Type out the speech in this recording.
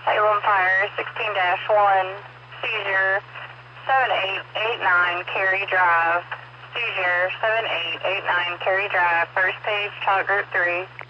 Salem Fire 16-1, seizure 7889 Cary Drive. Seizure 7889 Cary Drive, first page, Talk Group 3.